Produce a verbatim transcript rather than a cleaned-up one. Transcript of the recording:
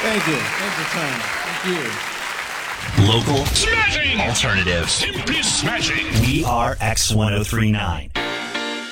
Thank you. Thanks for time. Thank you. Local. Smashing. Alternative. Simply smashing. We are X ten thirty-nine.